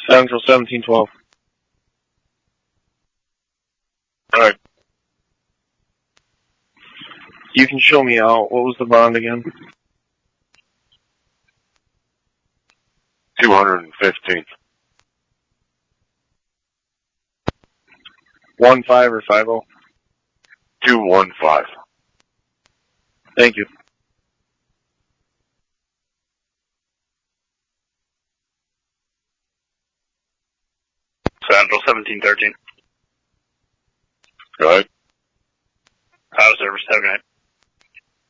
Central 1712. Alright. You can show me out. What was the bond again? 215. 15 or 50? 215. Thank you. Central 1713. Go ahead. Out of service. Have a good night.